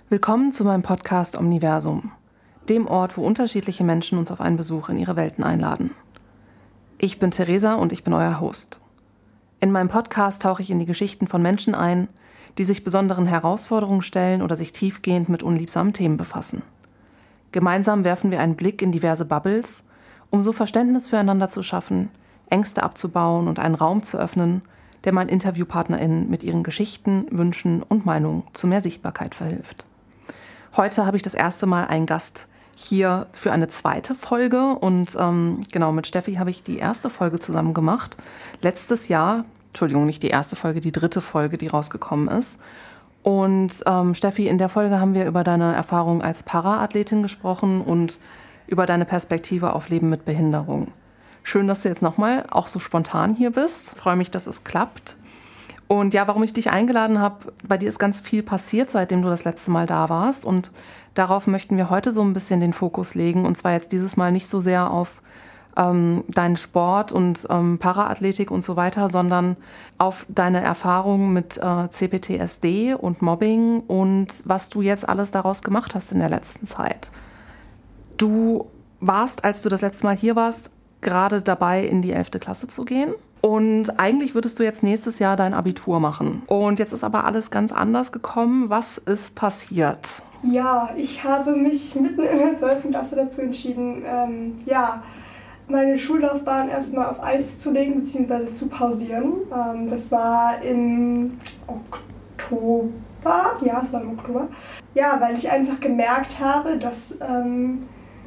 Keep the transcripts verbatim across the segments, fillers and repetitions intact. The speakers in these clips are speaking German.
Willkommen zu meinem Podcast Omniversum, dem Ort, wo unterschiedliche Menschen uns auf einen Besuch in ihre Welten einladen. Ich bin Theresa und ich bin euer Host. In meinem Podcast tauche ich in die Geschichten von Menschen ein, die sich besonderen Herausforderungen stellen oder sich tiefgehend mit unliebsamen Themen befassen. Gemeinsam werfen wir einen Blick in diverse Bubbles, um so Verständnis füreinander zu schaffen, Ängste abzubauen und einen Raum zu öffnen, der meinen InterviewpartnerInnen mit ihren Geschichten, Wünschen und Meinungen zu mehr Sichtbarkeit verhilft. Heute habe ich das erste Mal einen Gast hier für eine zweite Folge und ähm, genau, mit Steffi habe ich die erste Folge zusammen gemacht. Letztes Jahr, Entschuldigung, nicht die erste Folge, die dritte Folge, die rausgekommen ist. Und ähm, Steffi, in der Folge haben wir über deine Erfahrung als Para-Athletin gesprochen und über deine Perspektive auf Leben mit Behinderung. Schön, dass du jetzt nochmal auch so spontan hier bist. Ich freue mich, dass es klappt. Und ja, warum ich dich eingeladen habe, bei dir ist ganz viel passiert, seitdem du das letzte Mal da warst. Und darauf möchten wir heute so ein bisschen den Fokus legen. Und zwar jetzt dieses Mal nicht so sehr auf ähm, deinen Sport und ähm, Paraathletik und so weiter, sondern auf deine Erfahrungen mit äh, C P T S D und Mobbing und was du jetzt alles daraus gemacht hast in der letzten Zeit. Du warst, als du das letzte Mal hier warst, gerade dabei, in die elfte Klasse zu gehen. Und eigentlich würdest du jetzt nächstes Jahr dein Abitur machen. Und jetzt ist aber alles ganz anders gekommen. Was ist passiert? Ja, ich habe mich mitten in der zwölften Klasse dazu entschieden, ähm, ja, meine Schullaufbahn erstmal auf Eis zu legen bzw. zu pausieren. Ähm, das war im Oktober. Ja, es war im Oktober. Ja, weil ich einfach gemerkt habe, dass ähm,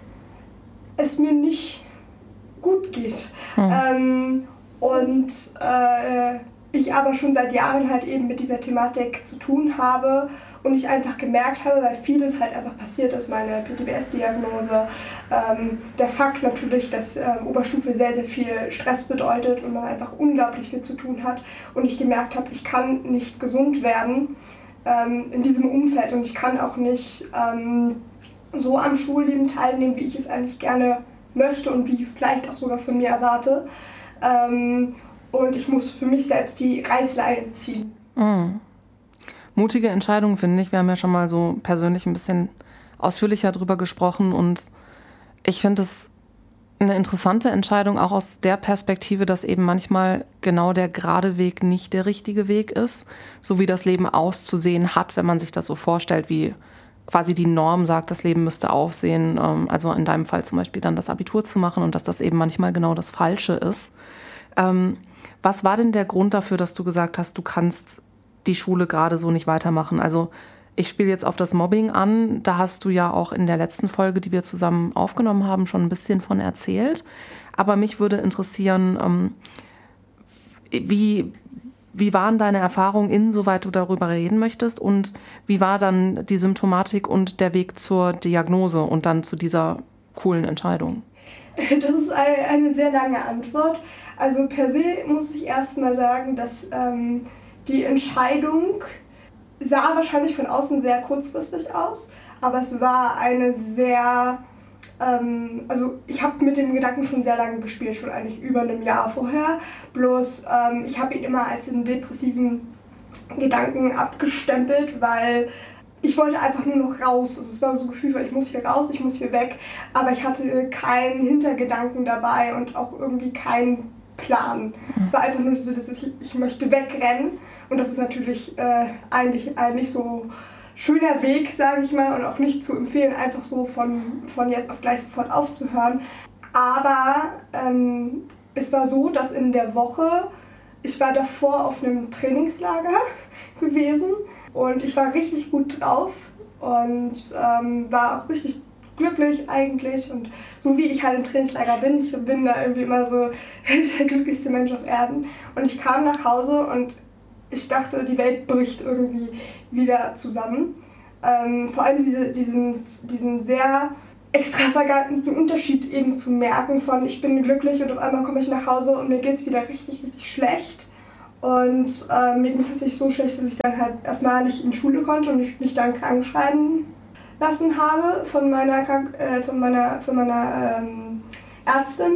es mir nicht gut geht. Hm. Ähm, und äh, ich aber schon seit Jahren halt eben mit dieser Thematik zu tun habe und ich einfach gemerkt habe, weil vieles halt einfach passiert ist, meine P T B S-Diagnose, ähm, der Fakt natürlich, dass ähm, Oberstufe sehr, sehr viel Stress bedeutet und man einfach unglaublich viel zu tun hat und ich gemerkt habe, ich kann nicht gesund werden ähm, in diesem Umfeld und ich kann auch nicht ähm, so am Schulleben teilnehmen, wie ich es eigentlich gerne möchte und wie ich es vielleicht auch sogar von mir erwarte. Ähm, und ich muss für mich selbst die Reißleine ziehen. Mhm. Mutige Entscheidung, finde ich. Wir haben ja schon mal so persönlich ein bisschen ausführlicher drüber gesprochen und ich finde es eine interessante Entscheidung, auch aus der Perspektive, dass eben manchmal genau der gerade Weg nicht der richtige Weg ist, so wie das Leben auszusehen hat, wenn man sich das so vorstellt, wie quasi die Norm sagt, das Leben müsste aussehen, also in deinem Fall zum Beispiel dann das Abitur zu machen und dass das eben manchmal genau das Falsche ist. Was war denn der Grund dafür, dass du gesagt hast, du kannst die Schule gerade so nicht weitermachen? Also ich spiele jetzt auf das Mobbing an, da hast du ja auch in der letzten Folge, die wir zusammen aufgenommen haben, schon ein bisschen von erzählt. Aber mich würde interessieren, wie... Wie waren deine Erfahrungen, insoweit du darüber reden möchtest? Und wie war dann die Symptomatik und der Weg zur Diagnose und dann zu dieser coolen Entscheidung? Das ist eine sehr lange Antwort. Also per se muss ich erst mal sagen, dass ähm, die Entscheidung sah wahrscheinlich von außen sehr kurzfristig aus, aber es war eine sehr... Also ich habe mit dem Gedanken schon sehr lange gespielt, schon eigentlich über einem Jahr vorher. Bloß ähm, ich habe ihn immer als einen depressiven Gedanken abgestempelt, weil ich wollte einfach nur noch raus. Also es war so ein Gefühl, ich muss hier raus, ich muss hier weg. Aber ich hatte keinen Hintergedanken dabei und auch irgendwie keinen Plan. Mhm. Es war einfach nur so, dass ich, ich möchte wegrennen. Und das ist natürlich äh, eigentlich, eigentlich so... schöner Weg, sage ich mal, und auch nicht zu empfehlen, einfach so von, von jetzt auf gleich sofort aufzuhören. Aber ähm, es war so, dass in der Woche, ich war davor auf einem Trainingslager gewesen und ich war richtig gut drauf und ähm, war auch richtig glücklich eigentlich. Und so wie ich halt im Trainingslager bin, ich bin da irgendwie immer so der glücklichste Mensch auf Erden. Und ich kam nach Hause und ich dachte, die Welt bricht irgendwie wieder zusammen. Ähm, vor allem diese, diesen, diesen sehr extravaganten Unterschied eben zu merken von ich bin glücklich und auf einmal komme ich nach Hause und mir geht es wieder richtig, richtig schlecht. Und äh, mir ging es tatsächlich so schlecht, dass ich dann halt erstmal nicht in die Schule konnte und ich mich dann krank schreiben lassen habe von meiner, Krank- äh, von meiner, von meiner ähm, Ärztin.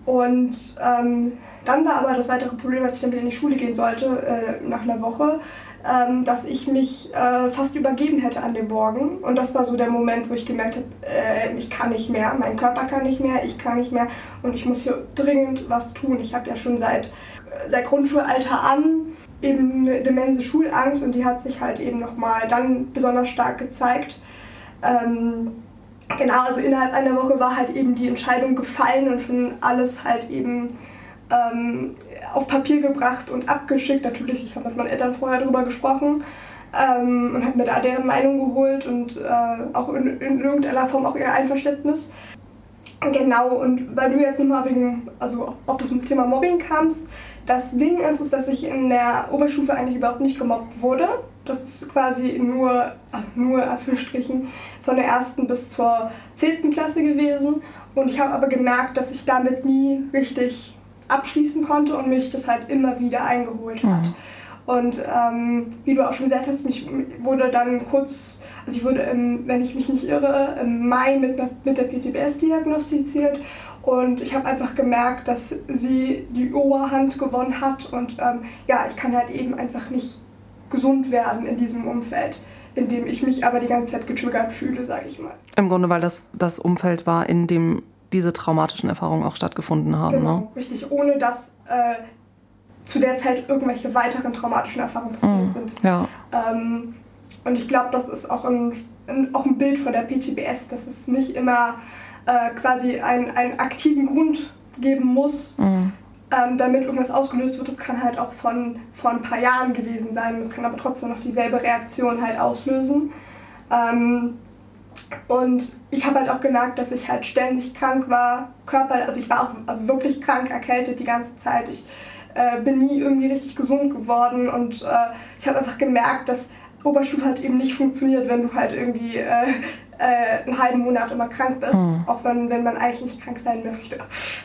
Und ähm, dann war aber das weitere Problem, als ich dann wieder in die Schule gehen sollte, äh, nach einer Woche, ähm, dass ich mich äh, fast übergeben hätte an dem Morgen. Und das war so der Moment, wo ich gemerkt habe, äh, ich kann nicht mehr, mein Körper kann nicht mehr, ich kann nicht mehr und ich muss hier dringend was tun. Ich habe ja schon seit, seit Grundschulalter an eben eine immense Schulangst und die hat sich halt eben nochmal dann besonders stark gezeigt. Ähm, genau, also innerhalb einer Woche war halt eben die Entscheidung gefallen und schon alles halt eben ähm, auf Papier gebracht und abgeschickt. Natürlich, ich habe mit meinen Eltern vorher drüber gesprochen ähm, und habe mir da deren Meinung geholt und äh, auch in, in irgendeiner Form auch ihr Einverständnis. Genau, und weil du jetzt nochmal wegen, also auf das Thema Mobbing kamst, das Ding ist, ist, dass ich in der Oberstufe eigentlich überhaupt nicht gemobbt wurde. Das ist quasi nur, ach, nur Anführungsstrichen, von der ersten bis zur zehnten Klasse gewesen. Und ich habe aber gemerkt, dass ich damit nie richtig abschließen konnte und mich das halt immer wieder eingeholt hat. Mhm. Und ähm, wie du auch schon gesagt hast, mich wurde dann kurz, also ich wurde, im, wenn ich mich nicht irre, im Mai mit, mit der P T B S diagnostiziert und ich habe einfach gemerkt, dass sie die Oberhand gewonnen hat und ähm, ja, ich kann halt eben einfach nicht gesund werden in diesem Umfeld, in dem ich mich aber die ganze Zeit getriggert fühle, sage ich mal. Im Grunde, weil das das Umfeld war, in dem diese traumatischen Erfahrungen auch stattgefunden haben. Genau, ne? Richtig, ohne dass äh, zu der Zeit irgendwelche weiteren traumatischen Erfahrungen passiert mhm. sind. Ja. Ähm, und ich glaube, das ist auch ein, ein, auch ein Bild von der P T B S, dass es nicht immer äh, quasi ein, einen aktiven Grund geben muss, mhm. ähm, damit irgendwas ausgelöst wird. Das kann halt auch von, von ein paar Jahren gewesen sein. Das kann aber trotzdem noch dieselbe Reaktion halt auslösen. Ähm, Und ich habe halt auch gemerkt, dass ich halt ständig krank war, körperlich, also ich war auch also wirklich krank, erkältet die ganze Zeit. Ich äh, bin nie irgendwie richtig gesund geworden und äh, ich habe einfach gemerkt, dass Oberstufe halt eben nicht funktioniert, wenn du halt irgendwie äh, äh, einen halben Monat immer krank bist, mhm. auch wenn, wenn man eigentlich nicht krank sein möchte.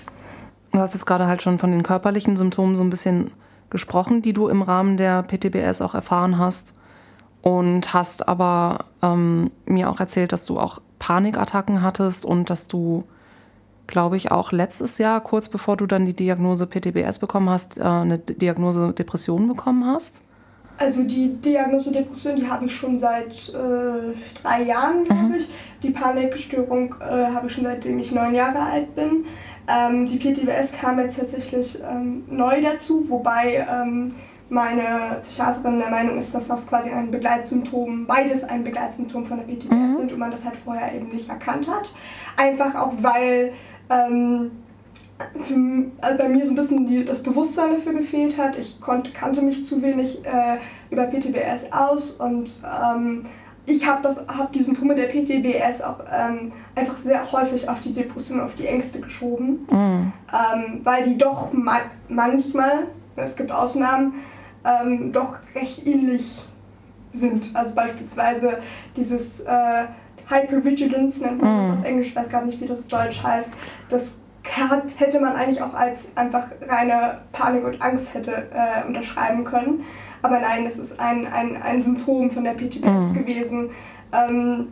Du hast jetzt gerade halt schon von den körperlichen Symptomen so ein bisschen gesprochen, die du im Rahmen der P T B S auch erfahren hast. Und hast aber ähm, mir auch erzählt, dass du auch Panikattacken hattest und dass du, glaube ich, auch letztes Jahr, kurz bevor du dann die Diagnose P T B S bekommen hast, äh, eine Diagnose Depression bekommen hast. Also die Diagnose Depression, die habe ich schon seit äh, drei Jahren, glaube mhm. ich. Die Panikstörung äh, habe ich schon seitdem ich neun Jahre alt bin. Ähm, die P T B S kam jetzt tatsächlich ähm, neu dazu, wobei ähm, meine Psychiaterin der Meinung ist, dass das quasi ein Begleitsymptom, beides ein Begleitsymptom von der P T B S mhm. sind und man das halt vorher eben nicht erkannt hat. Einfach auch, weil ähm, für, also bei mir so ein bisschen die, das Bewusstsein dafür gefehlt hat. Ich konnte, kannte mich zu wenig äh, über P T B S aus und ähm, ich habe hab die Symptome der P T B S auch ähm, einfach sehr häufig auf die Depression, auf die Ängste geschoben, mhm. ähm, weil die doch ma- manchmal, es gibt Ausnahmen, Ähm, doch recht ähnlich sind. Also beispielsweise dieses äh, Hypervigilance nennt man das mm. auf Englisch, ich weiß gar nicht, wie das auf Deutsch heißt. Das hat, hätte man eigentlich auch als einfach reine Panik und Angst hätte äh, unterschreiben können. Aber nein, das ist ein, ein, ein Symptom von der P T B S mm. gewesen. Ähm,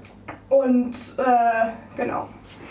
und äh, genau.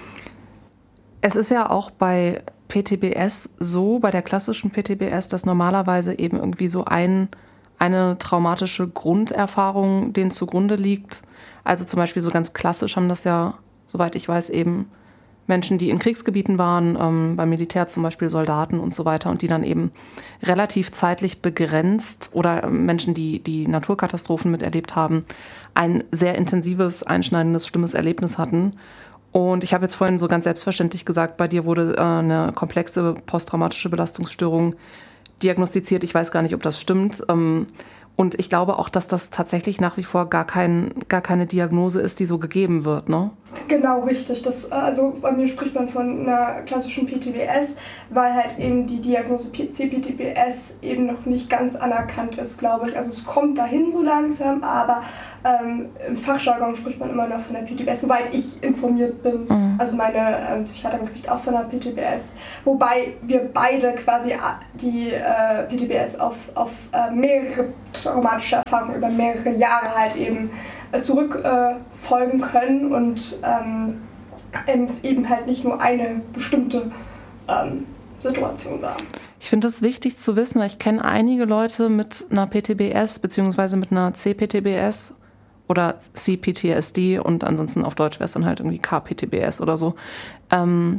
Es ist ja auch bei P T B S so, bei der klassischen P T B S, dass normalerweise eben irgendwie so ein, eine traumatische Grunderfahrung denen zugrunde liegt. Also zum Beispiel so ganz klassisch haben das ja, soweit ich weiß, eben Menschen, die in Kriegsgebieten waren, ähm, beim Militär zum Beispiel Soldaten und so weiter und die dann eben relativ zeitlich begrenzt oder Menschen, die die Naturkatastrophen miterlebt haben, ein sehr intensives, einschneidendes, schlimmes Erlebnis hatten. Und ich habe jetzt vorhin so ganz selbstverständlich gesagt, bei dir wurde äh, eine komplexe posttraumatische Belastungsstörung diagnostiziert. Ich weiß gar nicht, ob das stimmt. Ähm, und ich glaube auch, dass das tatsächlich nach wie vor gar, kein, gar keine Diagnose ist, die so gegeben wird, ne? Genau, richtig. Das, also bei mir spricht man von einer klassischen P T B S, weil halt eben die Diagnose C P T B S eben noch nicht ganz anerkannt ist, glaube ich. Also es kommt dahin so langsam, aber ähm, im Fachjargon spricht man immer noch von der P T B S, soweit ich informiert bin. Mhm. Also meine ähm, Psychiaterin spricht auch von der P T B S. Wobei wir beide quasi die äh, P T B S auf, auf äh, mehrere traumatische Erfahrungen über mehrere Jahre halt eben zurückfolgen äh, können und ähm, eben halt nicht nur eine bestimmte ähm, Situation war. Ich finde es wichtig zu wissen, weil ich kenne einige Leute mit einer P T B S beziehungsweise mit einer C P T B S oder C P T S D und ansonsten auf Deutsch wäre es dann halt irgendwie K P T B S oder so. Ähm,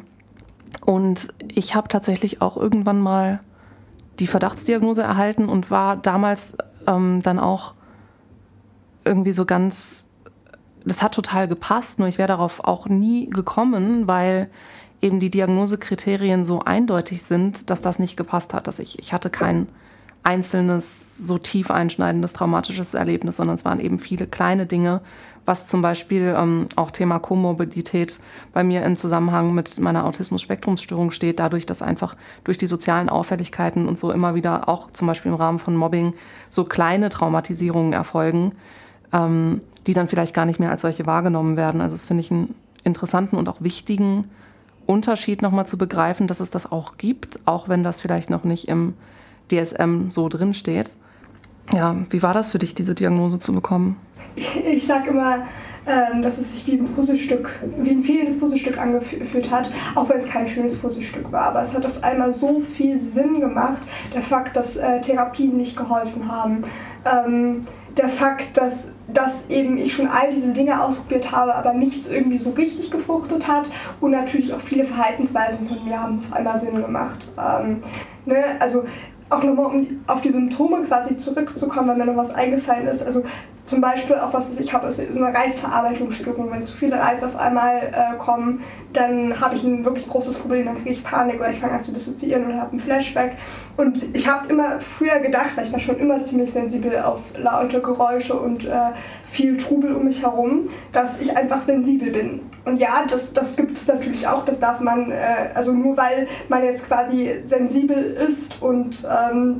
und ich habe tatsächlich auch irgendwann mal die Verdachtsdiagnose erhalten und war damals ähm, dann auch irgendwie so ganz, das hat total gepasst, nur ich wäre darauf auch nie gekommen, weil eben die Diagnosekriterien so eindeutig sind, dass das nicht gepasst hat. Dass ich, ich hatte kein einzelnes, so tief einschneidendes, traumatisches Erlebnis, sondern es waren eben viele kleine Dinge, was zum Beispiel ähm, auch Thema Komorbidität bei mir im Zusammenhang mit meiner Autismus-Spektrumsstörung steht, dadurch, dass einfach durch die sozialen Auffälligkeiten und so immer wieder auch zum Beispiel im Rahmen von Mobbing so kleine Traumatisierungen erfolgen, ähm, die dann vielleicht gar nicht mehr als solche wahrgenommen werden. Also das finde ich einen interessanten und auch wichtigen Unterschied nochmal zu begreifen, dass es das auch gibt, auch wenn das vielleicht noch nicht im D S M so drin steht. Ja, wie war das für dich, diese Diagnose zu bekommen? Ich, ich sage immer, ähm, dass es sich wie ein Puzzlestück, wie ein fehlendes Puzzlestück angefühlt hat, auch wenn es kein schönes Puzzlestück war. Aber es hat auf einmal so viel Sinn gemacht, der Fakt, dass äh, Therapien nicht geholfen haben. Ähm, der Fakt, dass, dass eben ich schon all diese Dinge ausprobiert habe, aber nichts irgendwie so richtig gefruchtet hat und natürlich auch viele Verhaltensweisen von mir haben auf einmal Sinn gemacht. Ähm, ne? Also auch nochmal, um auf die Symptome quasi zurückzukommen, wenn mir noch was eingefallen ist. Also zum Beispiel auch was ich habe, ist eine Reizverarbeitungsstörung. Wenn zu viele Reize auf einmal äh, kommen, dann habe ich ein wirklich großes Problem, dann kriege ich Panik oder ich fange an zu dissoziieren oder habe einen Flashback. Und ich habe immer früher gedacht, weil ich war schon immer ziemlich sensibel auf laute Geräusche und äh, viel Trubel um mich herum, dass ich einfach sensibel bin. Und ja, das, das gibt es natürlich auch, das darf man, äh, also nur weil man jetzt quasi sensibel ist und ähm,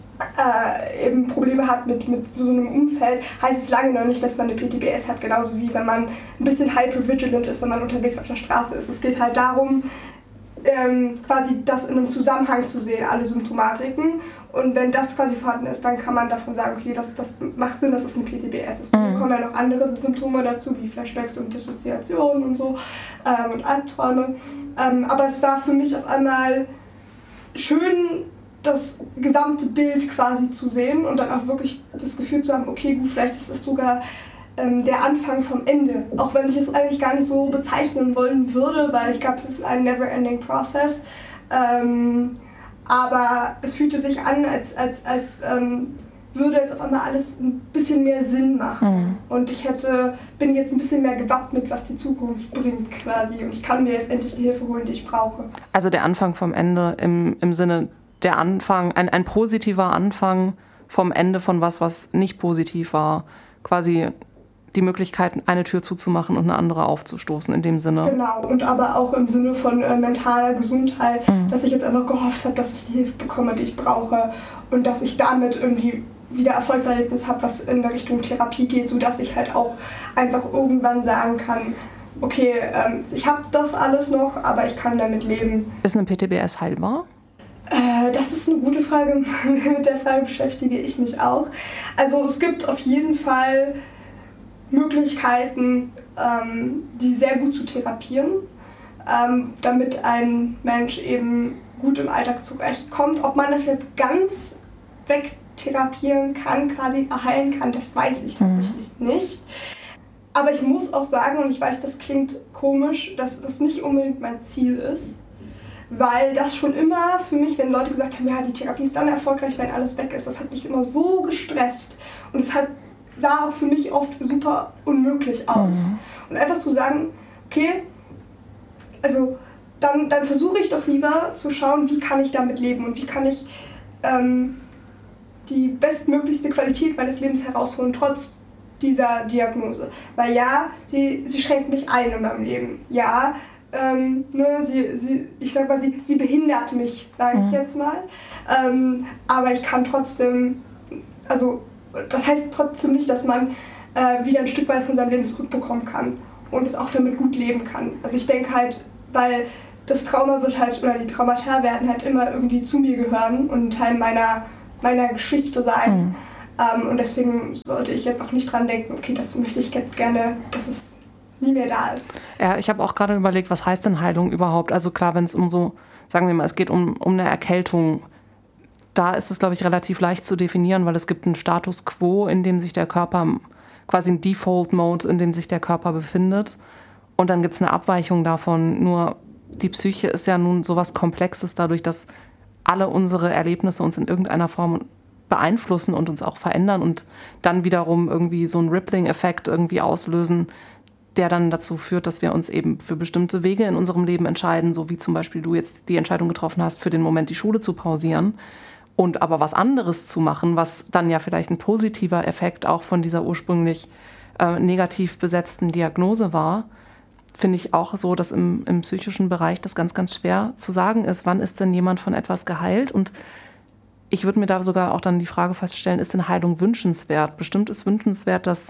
Äh, eben Probleme hat mit, mit so einem Umfeld, heißt es lange noch nicht, dass man eine P T B S hat, genauso wie wenn man ein bisschen hypervigilant ist, wenn man unterwegs auf der Straße ist. Es geht halt darum, ähm, quasi das in einem Zusammenhang zu sehen, alle Symptomatiken. Und wenn das quasi vorhanden ist, dann kann man davon sagen, okay, das, das macht Sinn, dass es eine P T B S ist. Dann kommen ja noch andere Symptome dazu, wie Flashbacks und Dissoziation und so ähm, und Albträume. Ähm, aber es war für mich auf einmal schön, das gesamte Bild quasi zu sehen und dann auch wirklich das Gefühl zu haben, okay, gut, vielleicht ist es sogar ähm, der Anfang vom Ende. Auch wenn ich es eigentlich gar nicht so bezeichnen wollen würde, weil ich glaube, es ist ein never-ending process. Ähm, aber es fühlte sich an, als, als, als ähm, würde jetzt auf einmal alles ein bisschen mehr Sinn machen. Mhm. Und ich hätte, bin jetzt ein bisschen mehr gewappnet, was die Zukunft bringt quasi. Und ich kann mir jetzt endlich die Hilfe holen, die ich brauche. Also der Anfang vom Ende im, im Sinne der Anfang, ein, ein positiver Anfang vom Ende von was, was nicht positiv war. Quasi die Möglichkeit, eine Tür zuzumachen und eine andere aufzustoßen in dem Sinne. Genau, und aber auch im Sinne von äh, mentaler Gesundheit, mhm. dass ich jetzt einfach gehofft habe, dass ich die Hilfe bekomme, die ich brauche und dass ich damit irgendwie wieder Erfolgserlebnis habe, was in der Richtung Therapie geht, sodass ich halt auch einfach irgendwann sagen kann, okay, ähm, ich habe das alles noch, aber ich kann damit leben. Ist eine P T B S heilbar? Das ist eine gute Frage, mit der Frage beschäftige ich mich auch. Also es gibt auf jeden Fall Möglichkeiten, ähm, die sehr gut zu therapieren, ähm, damit ein Mensch eben gut im Alltag zurechtkommt. Ob man das jetzt ganz wegtherapieren kann, quasi erheilen kann, das weiß ich tatsächlich mhm. nicht. Aber ich muss auch sagen, und ich weiß, das klingt komisch, dass das nicht unbedingt mein Ziel ist. Weil das schon immer für mich, wenn Leute gesagt haben, ja, die Therapie ist dann erfolgreich, wenn alles weg ist, das hat mich immer so gestresst. Und es hat, sah auch für mich oft super unmöglich aus. Mhm. Und einfach zu sagen, okay, also dann, dann versuche ich doch lieber zu schauen, wie kann ich damit leben und wie kann ich ähm, die bestmöglichste Qualität meines Lebens herausholen, trotz dieser Diagnose. Weil ja, sie, sie schränkt mich ein in meinem Leben. Ja, Ähm, ne, sie, sie, ich sag mal, sie, sie behindert mich, sage ich mhm. jetzt mal. Ähm, aber ich kann trotzdem, also das heißt trotzdem nicht, dass man äh, wieder ein Stück weit von seinem Leben zurückbekommen kann und es auch damit gut leben kann. Also ich denke halt, weil das Trauma wird halt, oder die Traumata werden halt immer irgendwie zu mir gehören und ein Teil meiner, meiner Geschichte sein. Mhm. Ähm, und deswegen sollte ich jetzt auch nicht dran denken, okay, das möchte ich jetzt gerne, dass es nie mehr da ist. Ja, ich habe auch gerade überlegt, was heißt denn Heilung überhaupt? Also klar, wenn es um so sagen wir mal, es geht um, um eine Erkältung. Da ist es, glaube ich, relativ leicht zu definieren, weil es gibt einen Status quo, in dem sich der Körper, quasi ein Default-Mode, in dem sich der Körper befindet. Und dann gibt es eine Abweichung davon. Nur die Psyche ist ja nun sowas Komplexes dadurch, dass alle unsere Erlebnisse uns in irgendeiner Form beeinflussen und uns auch verändern und dann wiederum irgendwie so einen Rippling-Effekt irgendwie auslösen, der dann dazu führt, dass wir uns eben für bestimmte Wege in unserem Leben entscheiden, so wie zum Beispiel du jetzt die Entscheidung getroffen hast, für den Moment die Schule zu pausieren und aber was anderes zu machen, was dann ja vielleicht ein positiver Effekt auch von dieser ursprünglich äh, negativ besetzten Diagnose war, finde ich auch so, dass im, im psychischen Bereich das ganz, ganz schwer zu sagen ist, wann ist denn jemand von etwas geheilt. Und ich würde mir da sogar auch dann die Frage feststellen, ist denn Heilung wünschenswert? Bestimmt ist wünschenswert, dass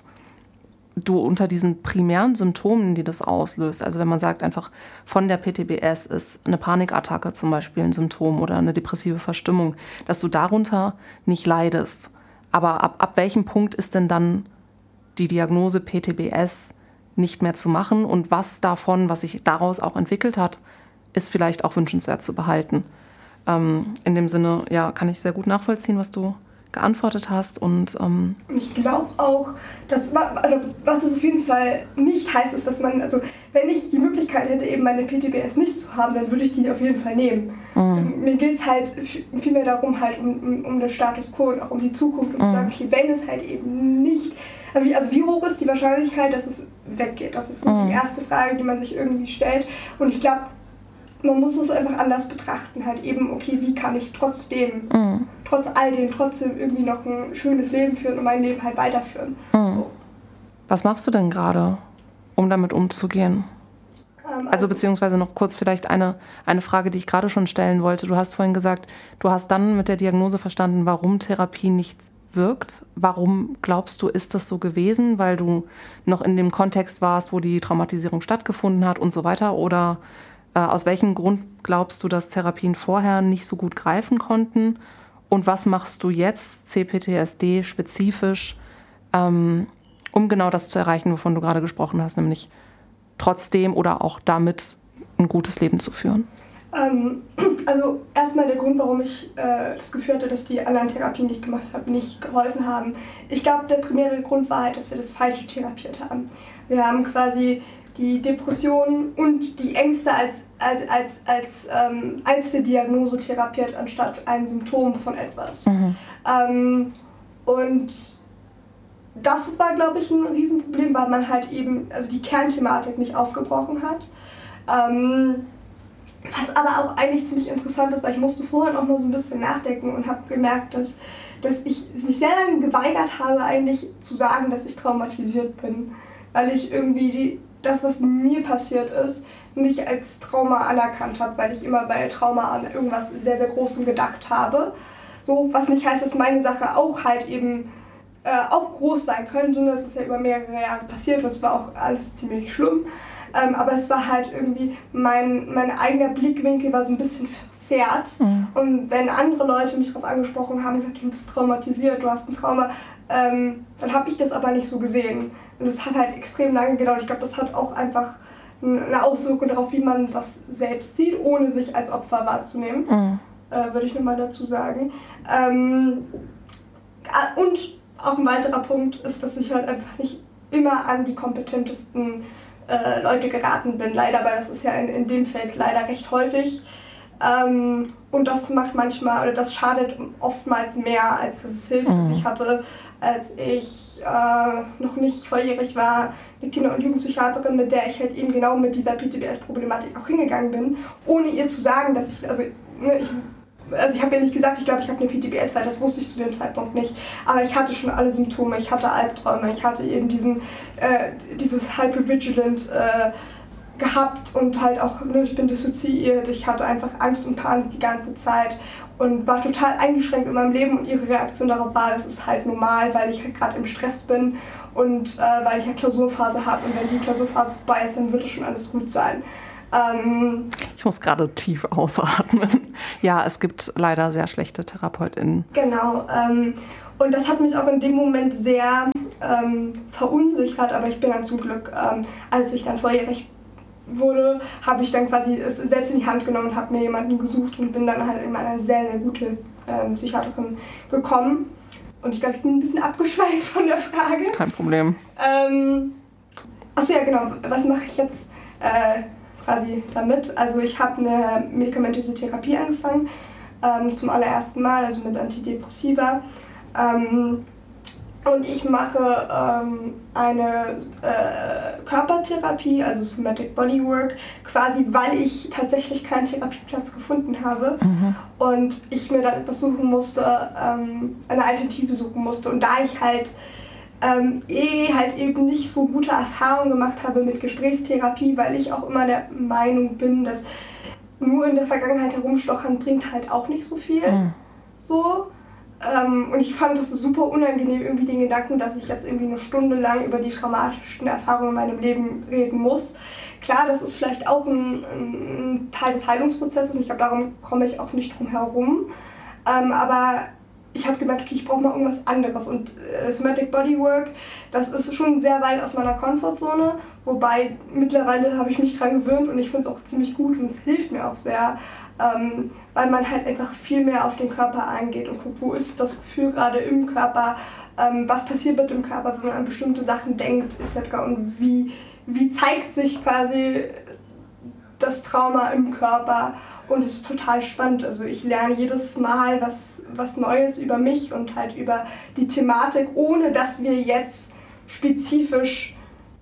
du unter diesen primären Symptomen, die das auslöst, also wenn man sagt einfach, von der P T B S ist eine Panikattacke zum Beispiel ein Symptom oder eine depressive Verstimmung, dass du darunter nicht leidest. Aber ab, ab welchem Punkt ist denn dann die Diagnose P T B S nicht mehr zu machen und was davon, was sich daraus auch entwickelt hat, ist vielleicht auch wünschenswert zu behalten. Ähm, in dem Sinne, ja, kann ich sehr gut nachvollziehen, was du geantwortet hast. Und ähm ich glaube auch, dass, also, was das auf jeden Fall nicht heißt, ist, dass man, also wenn ich die Möglichkeit hätte, eben meine P T B S nicht zu haben, dann würde ich die auf jeden Fall nehmen. Mhm. Mir geht es halt vielmehr darum, halt um, um, um den Status quo und auch um die Zukunft und mhm. zu sagen, okay, wenn es halt eben nicht, also wie, also wie hoch ist die Wahrscheinlichkeit, dass es weggeht? Das ist so mhm. die erste Frage, die man sich irgendwie stellt. Und ich glaube, man muss es einfach anders betrachten, halt eben, okay, wie kann ich trotzdem, mhm. trotz all dem, trotzdem irgendwie noch ein schönes Leben führen und mein Leben halt weiterführen. Mhm. So. Was machst du denn gerade, um damit umzugehen? Ähm, also, also beziehungsweise noch kurz vielleicht eine, eine Frage, die ich gerade schon stellen wollte. Du hast vorhin gesagt, du hast dann mit der Diagnose verstanden, warum Therapie nicht wirkt. Warum glaubst du, ist das so gewesen? Weil du noch in dem Kontext warst, wo die Traumatisierung stattgefunden hat und so weiter? Oder äh, aus welchem Grund glaubst du, dass Therapien vorher nicht so gut greifen konnten? Und was machst du jetzt, C P T S D spezifisch, ähm, um genau das zu erreichen, wovon du gerade gesprochen hast, nämlich trotzdem oder auch damit ein gutes Leben zu führen? Ähm, also erstmal der Grund, warum ich äh, das Gefühl hatte, dass die anderen Therapien, die ich gemacht habe, nicht geholfen haben. Ich glaube, der primäre Grund war halt, dass wir das Falsche therapiert haben. Wir haben quasi die Depressionen und die Ängste als, als, als, als ähm, einzelne Diagnose therapiert, anstatt ein Symptom von etwas. Mhm. Ähm, und das war, glaube ich, ein Riesenproblem, weil man halt eben also die Kernthematik nicht aufgebrochen hat. Ähm, Was aber auch eigentlich ziemlich interessant ist, weil ich musste vorhin auch mal so ein bisschen nachdenken und habe gemerkt, dass, dass ich mich sehr lange geweigert habe, eigentlich zu sagen, dass ich traumatisiert bin. Weil ich irgendwie die, das, was mir passiert ist, nicht als Trauma anerkannt habe, weil ich immer bei Trauma an irgendwas sehr, sehr Großem gedacht habe. So, was nicht heißt, dass meine Sache auch halt eben äh, auch groß sein könnte. Das ist ja über mehrere Jahre passiert und es war auch alles ziemlich schlimm. Ähm, aber es war halt irgendwie, mein, mein eigener Blickwinkel war so ein bisschen verzerrt. Mhm. Und wenn andere Leute mich darauf angesprochen haben, gesagt, du bist traumatisiert, du hast ein Trauma, ähm, dann habe ich das aber nicht so gesehen. Und das hat halt extrem lange gedauert. Ich glaube, das hat auch einfach eine Auswirkung darauf, wie man das selbst sieht, ohne sich als Opfer wahrzunehmen, mhm. äh, würde ich nochmal dazu sagen. Ähm, und auch ein weiterer Punkt ist, dass ich halt einfach nicht immer an die kompetentesten Äh, Leute geraten bin, leider, weil das ist ja in, in dem Feld leider recht häufig. Ähm, und das macht manchmal, oder das schadet oftmals mehr, als dass es hilft. Mhm. Also ich hatte, als ich äh, noch nicht volljährig war, eine Kinder- und Jugendpsychiaterin, mit der ich halt eben genau mit dieser P T B S-Problematik auch hingegangen bin, ohne ihr zu sagen, dass ich, also ne, ich Also ich habe ja nicht gesagt, ich glaube, ich habe eine P T B S, weil das wusste ich zu dem Zeitpunkt nicht. Aber ich hatte schon alle Symptome, ich hatte Albträume, ich hatte eben diesen, äh, dieses Hypervigilant äh, gehabt und halt auch, ne, ich bin dissoziiert, ich hatte einfach Angst und Panik die ganze Zeit und war total eingeschränkt in meinem Leben und ihre Reaktion darauf war, das ist halt normal, weil ich halt gerade im Stress bin und äh, weil ich ja Klausurphase habe und wenn die Klausurphase vorbei ist, dann wird es schon alles gut sein. Ähm, ich muss gerade tief ausatmen. Ja, es gibt leider sehr schlechte TherapeutInnen. Genau. Ähm, und das hat mich auch in dem Moment sehr ähm, verunsichert, aber ich bin dann zum Glück, ähm, als ich dann volljährig wurde, habe ich dann quasi es selbst in die Hand genommen und habe mir jemanden gesucht und bin dann halt in eine sehr, sehr gute ähm, Psychiaterin gekommen. Und ich glaube, ich bin ein bisschen abgeschweift von der Frage. Kein Problem. Ähm, achso, ja genau, was mache ich jetzt äh, quasi damit? Also ich habe eine medikamentöse Therapie angefangen, ähm, zum allerersten Mal, also mit Antidepressiva. Ähm, Und ich mache ähm, eine äh, Körpertherapie, also Somatic Bodywork, quasi weil ich tatsächlich keinen Therapieplatz gefunden habe mhm. und ich mir dann etwas suchen musste, ähm, eine Alternative suchen musste. Und da ich halt ähm, eh halt eben nicht so gute Erfahrungen gemacht habe mit Gesprächstherapie, weil ich auch immer der Meinung bin, dass nur in der Vergangenheit herumstochern bringt halt auch nicht so viel. Mhm. So. Ähm, und ich fand das super unangenehm, irgendwie den Gedanken, dass ich jetzt irgendwie eine Stunde lang über die traumatischen Erfahrungen in meinem Leben reden muss. Klar, das ist vielleicht auch ein, ein Teil des Heilungsprozesses und ich glaube, darum komme ich auch nicht drum herum. Ähm, aber ich habe gemerkt, okay, ich brauche mal irgendwas anderes. Und äh, Somatic Bodywork, das ist schon sehr weit aus meiner Komfortzone. Wobei mittlerweile habe ich mich dran gewöhnt und ich finde es auch ziemlich gut und es hilft mir auch sehr. Ähm, weil man halt einfach viel mehr auf den Körper eingeht und guckt, wo ist das Gefühl gerade im Körper, ähm, was passiert mit dem Körper, wenn man an bestimmte Sachen denkt et cetera. Und wie, wie zeigt sich quasi das Trauma im Körper und es ist total spannend. Also ich lerne jedes Mal was, was Neues über mich und halt über die Thematik, ohne dass wir jetzt spezifisch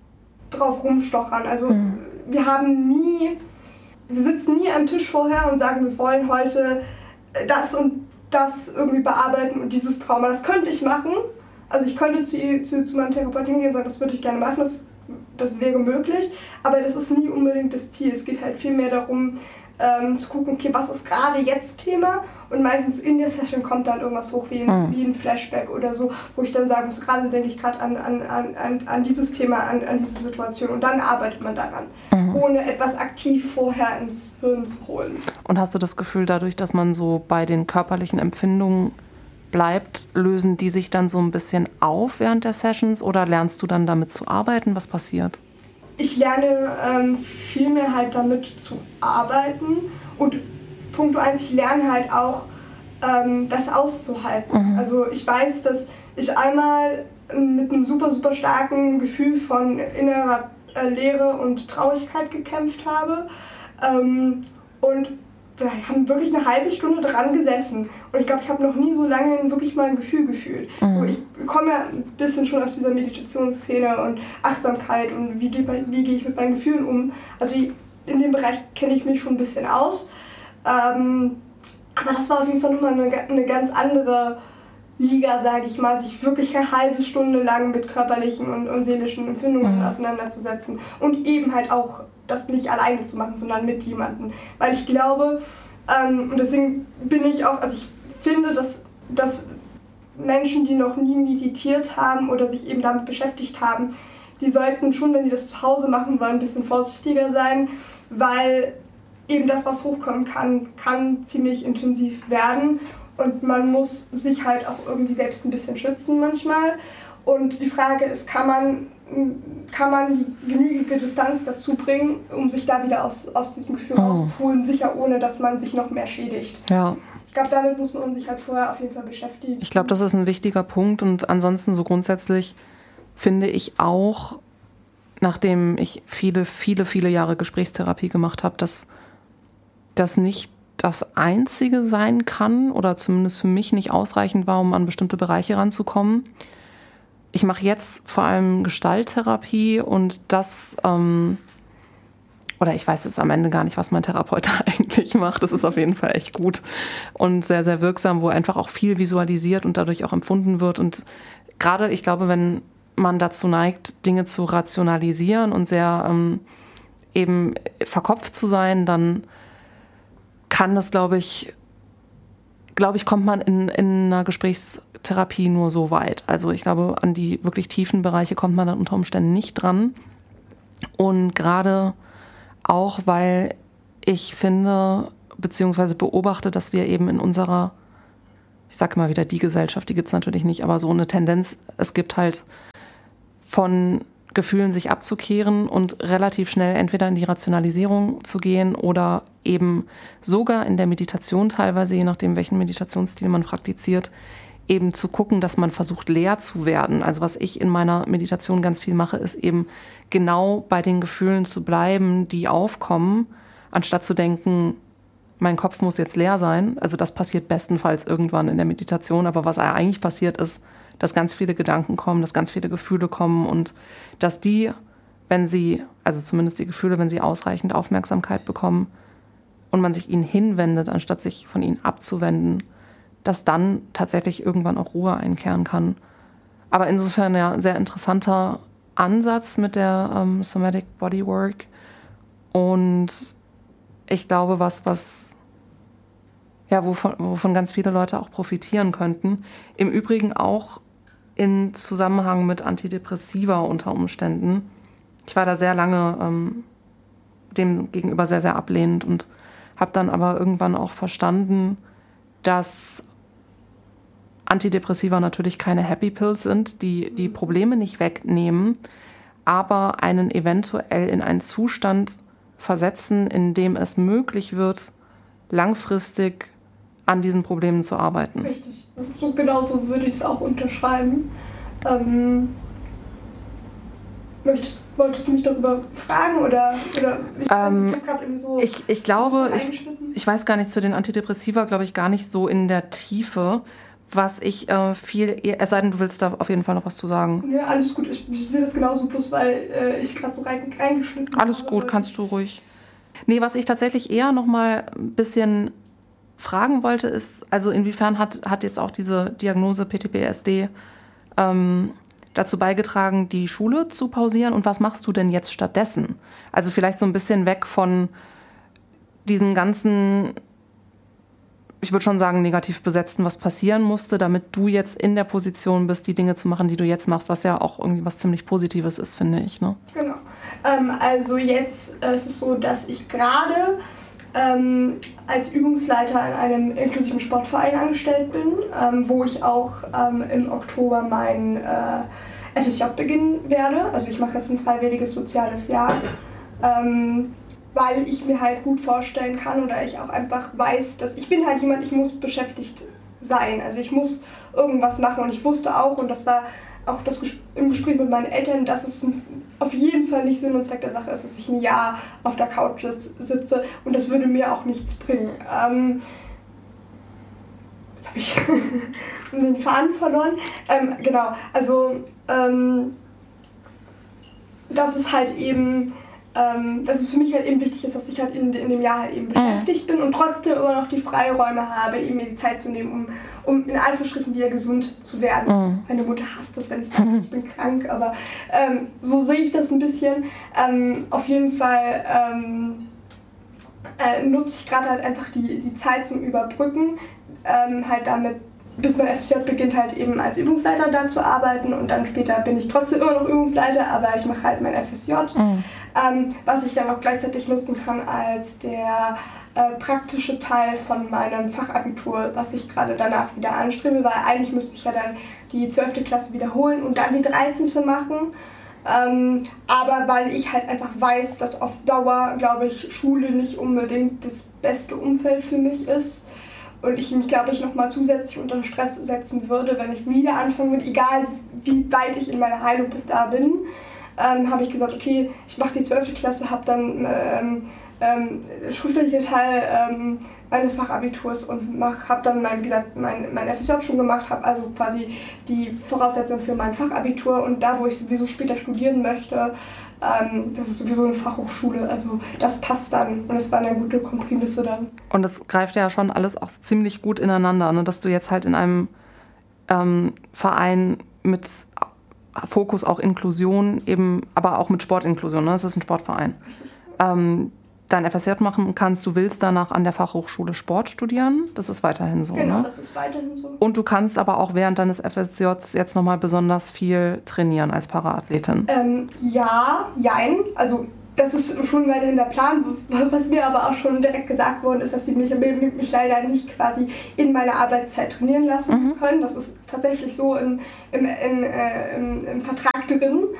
drauf rumstochern. Also mhm. wir haben nie... Wir sitzen nie am Tisch vorher und sagen, wir wollen heute das und das irgendwie bearbeiten und dieses Trauma, das könnte ich machen. Also ich könnte zu, zu, zu meinem Therapeuten gehen und sagen, das würde ich gerne machen, das, das wäre möglich, aber das ist nie unbedingt das Ziel. Es geht halt viel mehr darum, ähm, zu gucken, okay, was ist gerade jetzt Thema und meistens in der Session kommt dann irgendwas hoch wie ein, mhm. wie ein Flashback oder so, wo ich dann sagen muss, gerade denke ich gerade an, an, an, an dieses Thema, an, an diese Situation und dann arbeitet man daran, mhm. ohne etwas aktiv vorher ins Hirn zu holen. Und hast du das Gefühl, dadurch, dass man so bei den körperlichen Empfindungen bleibt, lösen die sich dann so ein bisschen auf während der Sessions oder lernst du dann damit zu arbeiten? Was passiert? Ich lerne ähm, viel mehr halt damit zu arbeiten und Punkt eins, ich lerne halt auch ähm, das auszuhalten. Mhm. Also ich weiß, dass ich einmal mit einem super, super starken Gefühl von innerer äh, Leere und Traurigkeit gekämpft habe ähm, und wir haben wirklich eine halbe Stunde dran gesessen und ich glaube, ich habe noch nie so lange wirklich mal ein Gefühl gefühlt. Mhm. So, ich komme ja ein bisschen schon aus dieser Meditationsszene und Achtsamkeit und wie gehe wie geh ich mit meinen Gefühlen um. Also in dem Bereich kenne ich mich schon ein bisschen aus. Ähm, aber das war auf jeden Fall nochmal eine, eine ganz andere Liga, sage ich mal, sich wirklich eine halbe Stunde lang mit körperlichen und, und seelischen Empfindungen mhm. auseinanderzusetzen und eben halt auch das nicht alleine zu machen, sondern mit jemandem. Weil ich glaube, ähm, und deswegen bin ich auch, also ich finde, dass, dass Menschen, die noch nie meditiert haben oder sich eben damit beschäftigt haben, die sollten schon, wenn die das zu Hause machen wollen, ein bisschen vorsichtiger sein, weil eben das, was hochkommen kann, kann ziemlich intensiv werden und man muss sich halt auch irgendwie selbst ein bisschen schützen manchmal. Und die Frage ist, kann man, kann man die genügende Distanz dazu bringen, um sich da wieder aus, aus diesem Gefühl oh. rauszuholen, sicher ohne, dass man sich noch mehr schädigt. Ja. Ich glaube, damit muss man sich halt vorher auf jeden Fall beschäftigen. Ich glaube, das ist ein wichtiger Punkt und ansonsten so grundsätzlich finde ich auch, nachdem ich viele, viele, viele Jahre Gesprächstherapie gemacht habe, dass das nicht das Einzige sein kann oder zumindest für mich nicht ausreichend war, um an bestimmte Bereiche ranzukommen. Ich mache jetzt vor allem Gestalttherapie und das, ähm, oder ich weiß jetzt am Ende gar nicht, was mein Therapeut eigentlich macht. Das ist auf jeden Fall echt gut und sehr, sehr wirksam, wo einfach auch viel visualisiert und dadurch auch empfunden wird. Und gerade, ich glaube, wenn man dazu neigt, Dinge zu rationalisieren und sehr ähm, eben verkopft zu sein, dann kann das, glaube ich, glaube ich, kommt man in, in einer Gesprächstherapie nur so weit. Also ich glaube, an die wirklich tiefen Bereiche kommt man dann unter Umständen nicht dran. Und gerade auch, weil ich finde, beziehungsweise beobachte, dass wir eben in unserer, ich sage mal wieder die Gesellschaft, die gibt es natürlich nicht, aber so eine Tendenz, es gibt halt von Gefühlen sich abzukehren und relativ schnell entweder in die Rationalisierung zu gehen oder eben sogar in der Meditation teilweise, je nachdem, welchen Meditationsstil man praktiziert, eben zu gucken, dass man versucht, leer zu werden. Also was ich in meiner Meditation ganz viel mache, ist eben genau bei den Gefühlen zu bleiben, die aufkommen, anstatt zu denken, mein Kopf muss jetzt leer sein. Also das passiert bestenfalls irgendwann in der Meditation, aber was eigentlich passiert ist, dass ganz viele Gedanken kommen, dass ganz viele Gefühle kommen und dass die, wenn sie, also zumindest die Gefühle, wenn sie ausreichend Aufmerksamkeit bekommen und man sich ihnen hinwendet, anstatt sich von ihnen abzuwenden, dass dann tatsächlich irgendwann auch Ruhe einkehren kann. Aber insofern ja, ein sehr interessanter Ansatz mit der ähm, Somatic Bodywork und ich glaube, was, was ja, wovon, wovon ganz viele Leute auch profitieren könnten. Im Übrigen auch in Zusammenhang mit Antidepressiva unter Umständen. Ich war da sehr lange ähm, dem gegenüber sehr, sehr ablehnend und habe dann aber irgendwann auch verstanden, dass Antidepressiva natürlich keine Happy Pills sind, die die Probleme nicht wegnehmen, aber einen eventuell in einen Zustand versetzen, in dem es möglich wird, langfristig an diesen Problemen zu arbeiten. Richtig. So genauso würde ich es auch unterschreiben. Ähm, möchtest, wolltest du mich darüber fragen oder, oder ich, ähm, ich habe gerade irgendwie so ich, ich glaube, ich, ich weiß gar nicht zu den Antidepressiva, glaube ich, gar nicht so in der Tiefe, was ich äh, viel, es sei denn, du willst da auf jeden Fall noch was zu sagen. Ja, alles gut. Ich, ich sehe das genauso, bloß weil äh, ich gerade so rein, reingeschnitten habe. Alles habe. gut, kannst du ruhig. Nee, was ich tatsächlich eher noch mal ein bisschen fragen wollte, ist, also inwiefern hat, hat jetzt auch diese Diagnose P T B S D ähm, dazu beigetragen, die Schule zu pausieren und was machst du denn jetzt stattdessen? Also vielleicht so ein bisschen weg von diesen ganzen, ich würde schon sagen, negativ besetzten, was passieren musste, damit du jetzt in der Position bist, die Dinge zu machen, die du jetzt machst, was ja auch irgendwie was ziemlich Positives ist, finde ich. Ne? Genau. Ähm, also jetzt äh, ist es so, dass ich gerade ähm, als Übungsleiter in einem inklusiven Sportverein angestellt bin, ähm, wo ich auch ähm, im Oktober mein äh, F S J beginnen werde. Also ich mache jetzt ein freiwilliges soziales Jahr. Ähm, weil ich mir halt gut vorstellen kann oder ich auch einfach weiß, dass ich bin halt jemand, ich muss beschäftigt sein. Also ich muss irgendwas machen und ich wusste auch, und das war auch das im Gespräch mit meinen Eltern, dass es auf jeden Fall nicht Sinn und Zweck der Sache ist, dass ich ein Jahr auf der Couch sitze und das würde mir auch nichts bringen. Ähm, jetzt habe ich den Faden verloren. Ähm, genau, also ähm, das ist halt eben Ähm, dass es für mich halt eben wichtig ist, dass ich halt in, in dem Jahr halt eben beschäftigt bin und trotzdem immer noch die Freiräume habe, eben mir die Zeit zu nehmen, um, um in Anführungsstrichen wieder gesund zu werden. Mhm. Meine Mutter hasst das, wenn ich sage, ich bin krank, aber ähm, so sehe ich das ein bisschen. Ähm, auf jeden Fall ähm, äh, nutze ich gerade halt einfach die, die Zeit zum Überbrücken, ähm, halt damit, bis mein F S J beginnt, halt eben als Übungsleiter da zu arbeiten und dann später bin ich trotzdem immer noch Übungsleiter, aber ich mache halt mein F S J, mhm. ähm, was ich dann auch gleichzeitig nutzen kann als der äh, praktische Teil von meinem Fachabitur, was ich gerade danach wieder anstrebe, weil eigentlich müsste ich ja dann die zwölfte Klasse wiederholen und dann die dreizehnte machen. Ähm, aber weil ich halt einfach weiß, dass auf Dauer, glaube ich, Schule nicht unbedingt das beste Umfeld für mich ist. Und ich mich, glaube ich, nochmal zusätzlich unter Stress setzen würde, wenn ich wieder anfangen würde, egal wie weit ich in meiner Heilung bis da bin, ähm, habe ich gesagt, okay, ich mache die zwölfte Klasse, habe dann ähm, ähm, schriftliche Teil ähm, meines Fachabiturs und habe dann, mein, wie gesagt, mein, mein F S J schon gemacht, habe also quasi die Voraussetzung für mein Fachabitur und da, wo ich sowieso später studieren möchte, Ähm, das ist sowieso eine Fachhochschule, also das passt dann und es war eine gute Kompromisse dann. Und das greift ja schon alles auch ziemlich gut ineinander, ne? Dass du jetzt halt in einem ähm, Verein mit Fokus auch Inklusion, eben, aber auch mit Sportinklusion, ne? Das ist ein Sportverein. Richtig. Ähm, dein F S J machen kannst, du willst danach an der Fachhochschule Sport studieren, das ist weiterhin so, genau, ne? das ist weiterhin so. Und du kannst aber auch während deines F S Js jetzt nochmal besonders viel trainieren als Paraathletin. Ähm, ja, jein, also das ist schon weiterhin der Plan, was mir aber auch schon direkt gesagt worden ist, dass sie mich, mich leider nicht quasi in meiner Arbeitszeit trainieren lassen mhm. können. Das ist tatsächlich so im, im, in, äh, im, im Vertrag drin.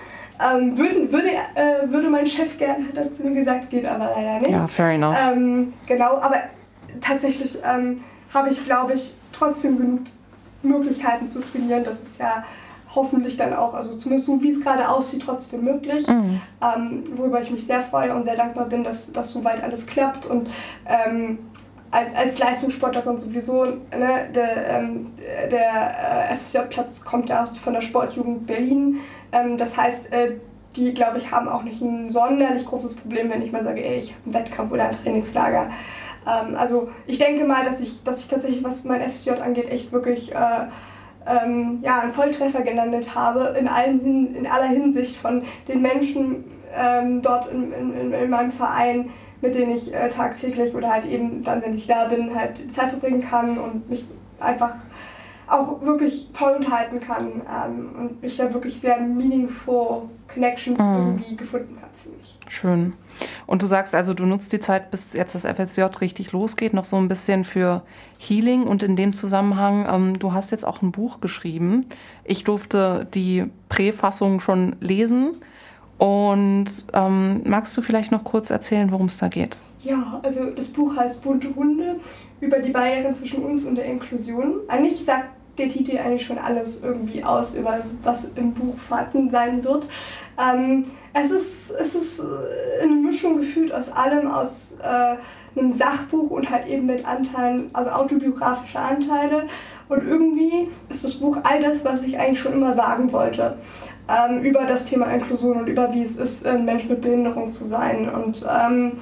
Ähm, würde, würde, äh, würde mein Chef gerne, hat er zu mir gesagt, geht aber leider nicht. Ja, fair enough. Ähm, genau, aber tatsächlich ähm, habe ich, glaube ich, trotzdem genug Möglichkeiten zu trainieren. Das ist ja hoffentlich dann auch, also zumindest so wie es gerade aussieht, trotzdem möglich. Mhm. Ähm, worüber ich mich sehr freue und sehr dankbar bin, dass das soweit alles klappt. Und ähm, als, als Leistungssportlerin sowieso, ne, der, ähm, der äh, F S J-Platz kommt ja aus von der Sportjugend Berlin. Ähm, das heißt, äh, die, glaube ich, haben auch nicht ein sonderlich großes Problem, wenn ich mal sage, ey, ich habe einen Wettkampf oder ein Trainingslager. Ähm, also ich denke mal, dass ich, dass ich tatsächlich, was mein F S J angeht, echt wirklich äh, ähm, ja, einen Volltreffer gelandet habe, in, allen, in aller Hinsicht von den Menschen ähm, dort in, in, in meinem Verein, mit denen ich äh, tagtäglich oder halt eben dann, wenn ich da bin, halt Zeit verbringen kann und mich einfach auch wirklich toll unterhalten kann ähm, und ich da wirklich sehr meaningful Connections mhm. irgendwie gefunden habe für mich. Schön. Und du sagst also, du nutzt die Zeit, bis jetzt das F S J richtig losgeht, noch so ein bisschen für Healing und in dem Zusammenhang, ähm, du hast jetzt auch ein Buch geschrieben. Ich durfte die Präfassung schon lesen und ähm, magst du vielleicht noch kurz erzählen, worum es da geht? Ja, also das Buch heißt Bunte Hunde über die Barrieren zwischen uns und der Inklusion. Eigentlich sagt der Titel eigentlich schon alles irgendwie aus, über was im Buch vorhanden sein wird. Ähm, es ist, es ist eine Mischung gefühlt aus allem, aus äh, einem Sachbuch und halt eben mit Anteilen, also autobiografische Anteile. Und irgendwie ist das Buch all das, was ich eigentlich schon immer sagen wollte. Ähm, über das Thema Inklusion und über wie es ist, ein Mensch mit Behinderung zu sein. Und ähm,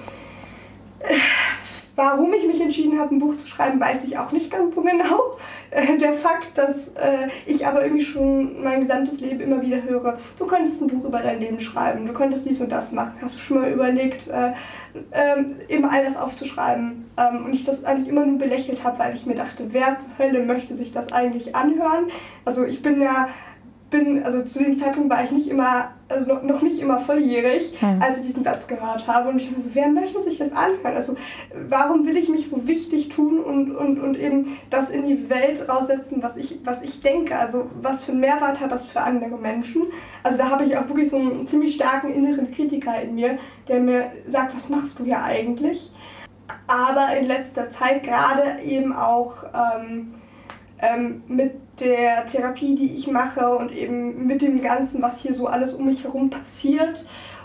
warum ich mich entschieden habe, ein Buch zu schreiben, weiß ich auch nicht ganz so genau. Der Fakt, dass äh, ich aber irgendwie schon mein gesamtes Leben immer wieder höre, du könntest ein Buch über dein Leben schreiben, du könntest dies und das machen. Hast du schon mal überlegt, äh, äh, eben all das aufzuschreiben? Ähm, und ich das eigentlich immer nur belächelt habe, weil ich mir dachte, wer zur Hölle möchte sich das eigentlich anhören? Also ich bin ja... Bin, also zu dem Zeitpunkt war ich nicht immer, also noch, noch nicht immer volljährig, hm. als ich diesen Satz gehört habe. Und ich dachte so, wer möchte sich das anhören? Also warum will ich mich so wichtig tun und, und, und eben das in die Welt raussetzen, was ich, was ich denke? Also was für einen Mehrwert hat das für andere Menschen? Also da habe ich auch wirklich so einen ziemlich starken inneren Kritiker in mir, der mir sagt, was machst du hier eigentlich? Aber in letzter Zeit gerade eben auch ähm, ähm, mit der Therapie, die ich mache und eben mit dem Ganzen, was hier so alles um mich herum passiert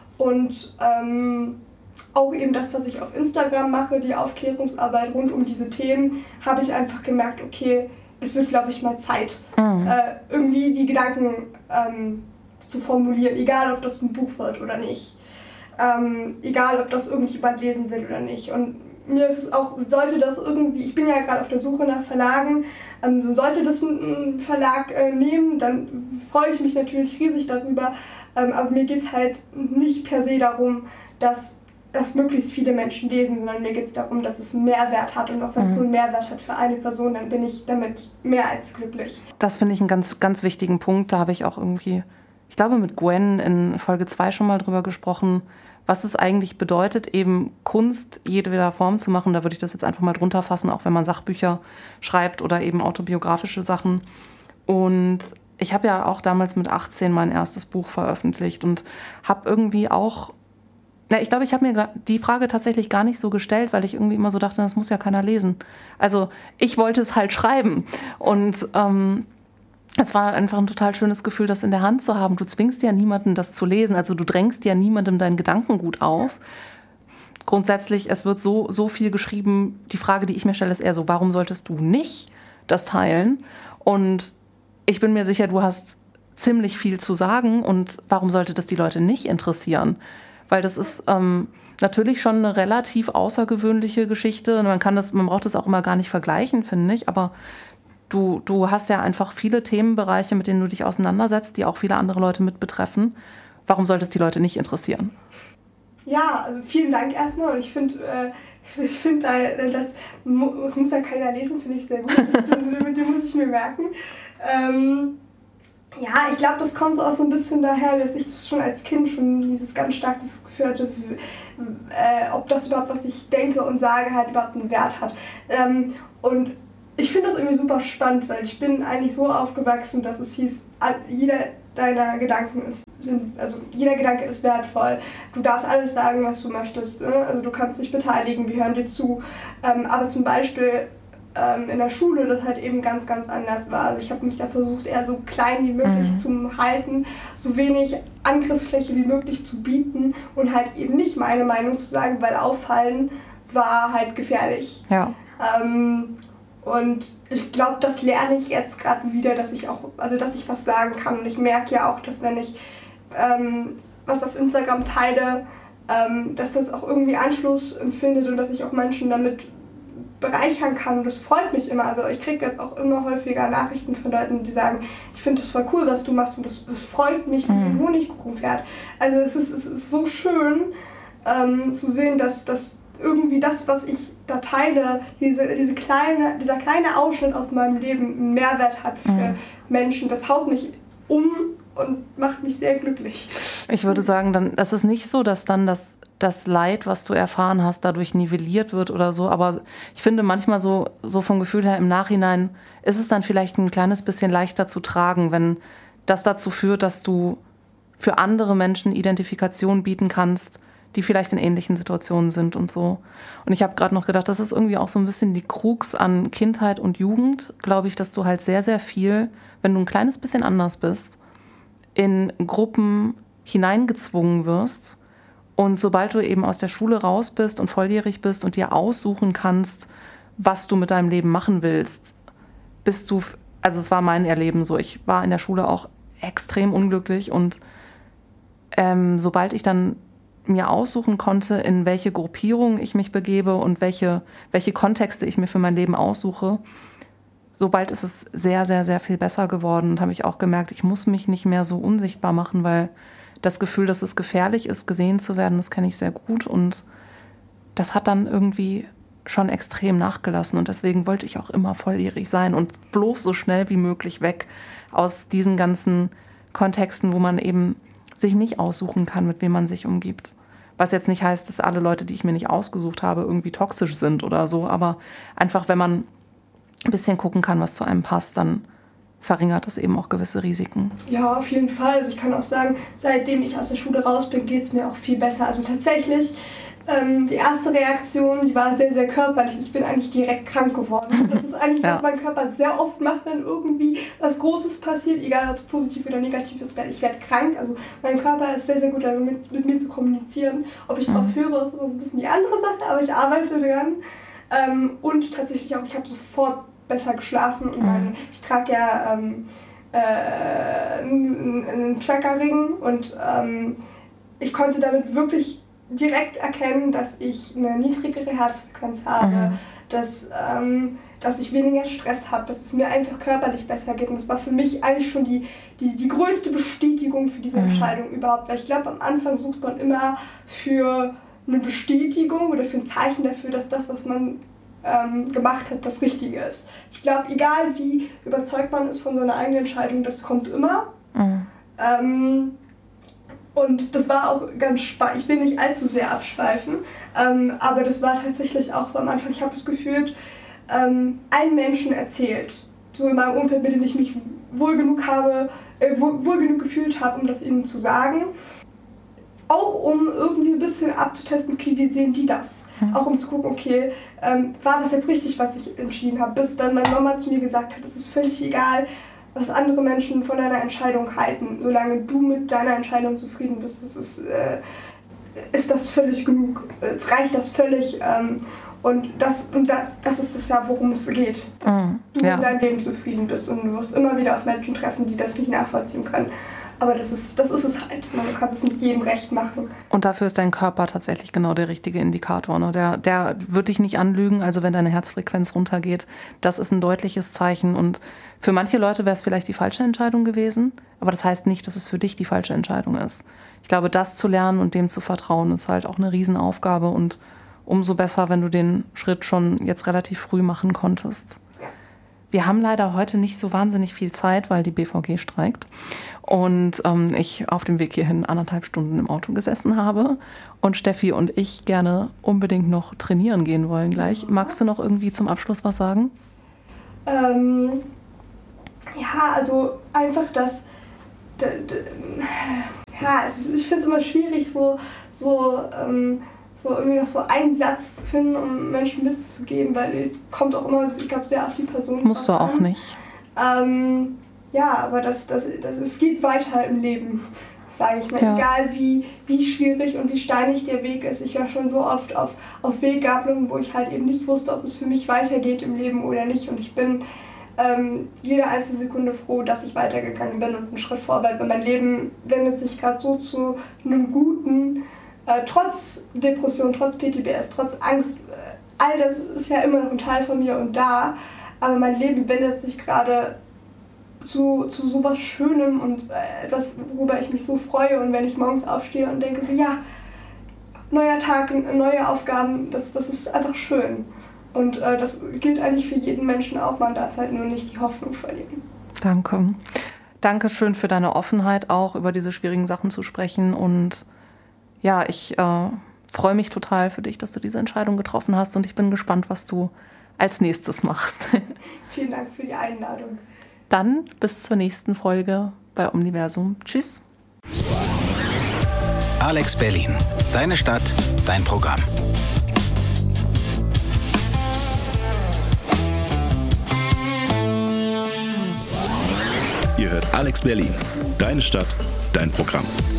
und ähm, auch eben das, was ich auf Instagram mache, die Aufklärungsarbeit rund um diese Themen, habe ich einfach gemerkt, okay, es wird, glaube ich, mal Zeit, mhm. äh, irgendwie die Gedanken ähm, zu formulieren, egal ob das ein Buch wird oder nicht, ähm, egal ob das irgendjemand lesen will oder nicht. Und mir ist es auch, sollte das irgendwie, ich bin ja gerade auf der Suche nach Verlagen, ähm, sollte das ein Verlag äh, nehmen, dann freue ich mich natürlich riesig darüber, ähm, aber mir geht es halt nicht per se darum, dass das möglichst viele Menschen lesen, sondern mir geht es darum, dass es einen Mehrwert hat und auch wenn es mhm. nur einen Mehrwert hat für eine Person, dann bin ich damit mehr als glücklich. Das finde ich einen ganz, ganz wichtigen Punkt, da habe ich auch irgendwie, ich glaube mit Gwen in Folge zwei schon mal drüber gesprochen, was es eigentlich bedeutet, eben Kunst jedweder Form zu machen. Da würde ich das jetzt einfach mal drunter fassen, auch wenn man Sachbücher schreibt oder eben autobiografische Sachen. Und ich habe ja auch damals mit achtzehn mein erstes Buch veröffentlicht und habe irgendwie auch, na, ich glaube, ich habe mir die Frage tatsächlich gar nicht so gestellt, weil ich irgendwie immer so dachte, das muss ja keiner lesen. Also ich wollte es halt schreiben und ähm, es war einfach ein total schönes Gefühl, das in der Hand zu haben. Du zwingst ja niemanden, das zu lesen. Also du drängst ja niemandem dein Gedankengut auf. Grundsätzlich, es wird so, so viel geschrieben. Die Frage, die ich mir stelle, ist eher so, warum solltest du nicht das teilen? Und ich bin mir sicher, du hast ziemlich viel zu sagen. Und warum sollte das die Leute nicht interessieren? Weil das ist ähm, natürlich schon eine relativ außergewöhnliche Geschichte. Man kann das, man braucht das auch immer gar nicht vergleichen, finde ich. Aber Du, du hast ja einfach viele Themenbereiche, mit denen du dich auseinandersetzt, die auch viele andere Leute mit betreffen. Warum sollte es die Leute nicht interessieren? Ja, also vielen Dank erstmal. Und ich finde, äh, ich finde, das muss ja keiner lesen, finde ich sehr gut. Den muss ich mir merken. Ähm, ja, ich glaube, das kommt so auch so ein bisschen daher, dass ich das schon als Kind schon dieses ganz stark das Gefühl hatte, äh, ob das überhaupt, was ich denke und sage, halt überhaupt einen Wert hat. Ähm, und ich finde das irgendwie super spannend, weil ich bin eigentlich so aufgewachsen, dass es hieß, jeder deiner Gedanken ist, sind, also jeder Gedanke ist wertvoll. Du darfst alles sagen, was du möchtest. Ne? Also du kannst dich beteiligen, wir hören dir zu. Ähm, aber zum Beispiel ähm, in der Schule das halt eben ganz, ganz anders war. Also ich habe mich da versucht, eher so klein wie möglich mhm. zu halten, so wenig Angriffsfläche wie möglich zu bieten und halt eben nicht meine Meinung zu sagen, weil auffallen war halt gefährlich. Ja. Ähm, und ich glaube, das lerne ich jetzt gerade wieder, dass ich auch, also dass ich was sagen kann. Und ich merke ja auch, dass wenn ich ähm, was auf Instagram teile, ähm, dass das auch irgendwie Anschluss findet und dass ich auch Menschen damit bereichern kann. Und das freut mich immer. Also ich kriege jetzt auch immer häufiger Nachrichten von Leuten, die sagen, ich finde das voll cool, was du machst und das, das freut mich wie ein Honigkuchenpferd. Also es ist, es ist so schön ähm, zu sehen, dass das irgendwie das, was ich da teile, diese, diese kleine, dieser kleine Ausschnitt aus meinem Leben einen Mehrwert hat für mhm. Menschen. Das haut mich um und macht mich sehr glücklich. Ich würde sagen, dann, das ist nicht so, dass dann das, das Leid, was du erfahren hast, dadurch nivelliert wird oder so. Aber ich finde manchmal so, so vom Gefühl her im Nachhinein ist es dann vielleicht ein kleines bisschen leichter zu tragen, wenn das dazu führt, dass du für andere Menschen Identifikation bieten kannst, die vielleicht in ähnlichen Situationen sind und so. Und ich habe gerade noch gedacht, das ist irgendwie auch so ein bisschen die Krux an Kindheit und Jugend, glaube ich, dass du halt sehr, sehr viel, wenn du ein kleines bisschen anders bist, in Gruppen hineingezwungen wirst. Und sobald du eben aus der Schule raus bist und volljährig bist und dir aussuchen kannst, was du mit deinem Leben machen willst, bist du, also es war mein Erleben so, ich war in der Schule auch extrem unglücklich und ähm, sobald ich dann mir aussuchen konnte, in welche Gruppierung ich mich begebe und welche, welche Kontexte ich mir für mein Leben aussuche, sobald ist es sehr, sehr, sehr viel besser geworden und habe ich auch gemerkt, ich muss mich nicht mehr so unsichtbar machen, weil das Gefühl, dass es gefährlich ist, gesehen zu werden, das kenne ich sehr gut und das hat dann irgendwie schon extrem nachgelassen und deswegen wollte ich auch immer volljährig sein und bloß so schnell wie möglich weg aus diesen ganzen Kontexten, wo man eben sich nicht aussuchen kann, mit wem man sich umgibt. Was jetzt nicht heißt, dass alle Leute, die ich mir nicht ausgesucht habe, irgendwie toxisch sind oder so, aber einfach, wenn man ein bisschen gucken kann, was zu einem passt, dann verringert das eben auch gewisse Risiken. Ja, auf jeden Fall. Also ich kann auch sagen, seitdem ich aus der Schule raus bin, geht es mir auch viel besser. Also tatsächlich, ähm, die erste Reaktion, die war sehr, sehr körperlich. Ich bin eigentlich direkt krank geworden. Das ist eigentlich, ja. was mein Körper sehr oft macht, wenn irgendwie was Großes passiert, egal ob es positiv oder negativ ist, ich werde krank. Also mein Körper ist sehr, sehr gut darin, mit, mit mir zu kommunizieren. Ob ich mhm. drauf höre, ist immer so ein bisschen die andere Sache, aber ich arbeite daran. Ähm, und tatsächlich auch, ich habe sofort besser geschlafen. Und meine, ich trage ja ähm, äh, einen, einen Trackerring und ähm, ich konnte damit wirklich direkt erkennen, dass ich eine niedrigere Herzfrequenz habe, mhm. dass, ähm, dass ich weniger Stress habe, dass es mir einfach körperlich besser geht. Und das war für mich eigentlich schon die, die, die größte Bestätigung für diese mhm. Entscheidung überhaupt. Weil ich glaube, am Anfang sucht man immer für eine Bestätigung oder für ein Zeichen dafür, dass das, was man ähm, gemacht hat, das Richtige ist. Ich glaube, egal wie überzeugt man ist von seiner eigenen Entscheidung, das kommt immer. Mhm. Ähm, Und das war auch ganz spannend. Ich will nicht allzu sehr abschweifen, ähm, aber das war tatsächlich auch so am Anfang. Ich habe es gefühlt, ähm, allen Menschen erzählt, so in meinem Umfeld, mit dem ich mich wohl genug habe, äh, wohl, wohl genug gefühlt habe, um das ihnen zu sagen. Auch um irgendwie ein bisschen abzutesten, okay, wie sehen die das? Mhm. Auch um zu gucken, okay, ähm, war das jetzt richtig, was ich entschieden habe? Bis dann meine Mama zu mir gesagt hat, es ist völlig egal, was andere Menschen von deiner Entscheidung halten. Solange du mit deiner Entscheidung zufrieden bist, das ist, äh, ist das völlig genug, äh, reicht das völlig. Ähm, und das, und da, das ist es ja, worum es geht. Dass mm, du ja. mit deinem Leben zufrieden bist und du wirst immer wieder auf Menschen treffen, die das nicht nachvollziehen können. Aber das ist, das ist es halt. Man kann es nicht jedem recht machen. Und dafür ist dein Körper tatsächlich genau der richtige Indikator. Ne? Der, der wird dich nicht anlügen. Also wenn deine Herzfrequenz runtergeht, das ist ein deutliches Zeichen. Und für manche Leute wäre es vielleicht die falsche Entscheidung gewesen. Aber das heißt nicht, dass es für dich die falsche Entscheidung ist. Ich glaube, das zu lernen und dem zu vertrauen, ist halt auch eine Riesenaufgabe. Und umso besser, wenn du den Schritt schon jetzt relativ früh machen konntest. Wir haben leider heute nicht so wahnsinnig viel Zeit, weil die B V G streikt und ähm, ich auf dem Weg hierhin anderthalb Stunden im Auto gesessen habe und Steffi und ich gerne unbedingt noch trainieren gehen wollen gleich. Magst du noch irgendwie zum Abschluss was sagen? Ähm, ja, also einfach das, ja, es ist, ich finde es immer schwierig, so, so, ähm, so irgendwie noch so einen Satz zu finden, um Menschen mitzugeben, weil es kommt auch immer, ich glaube, sehr auf die Person. Musst du auch an. nicht. Ähm, ja, aber das, das, das, es geht weiter im Leben, sage ich mal. Ja. Egal wie, wie schwierig und wie steinig der Weg ist. Ich war schon so oft auf, auf Weggabelungen, wo ich halt eben nicht wusste, ob es für mich weitergeht im Leben oder nicht. Und ich bin ähm, jede einzelne Sekunde froh, dass ich weitergegangen bin und einen Schritt vorwärts. Weil mein Leben wendet sich gerade so zu einem Guten, äh, trotz Depression, trotz P T B S, trotz Angst. Äh, all das ist ja immer noch ein Teil von mir und da. Aber mein Leben wendet sich gerade zu, zu sowas Schönem und äh, etwas, worüber ich mich so freue. Und wenn ich morgens aufstehe und denke so, ja, neuer Tag, neue Aufgaben, das, das ist einfach schön. Und äh, das gilt eigentlich für jeden Menschen auch. Man darf halt nur nicht die Hoffnung verlieren. Danke. Danke schön für deine Offenheit, auch über diese schwierigen Sachen zu sprechen. Und ja, ich äh, freue mich total für dich, dass du diese Entscheidung getroffen hast. Und ich bin gespannt, was du als nächstes machst. Vielen Dank für die Einladung. Dann bis zur nächsten Folge bei Omniversum. Tschüss. Alex Berlin. Deine Stadt, dein Programm. Ihr hört Alex Berlin. Deine Stadt, dein Programm.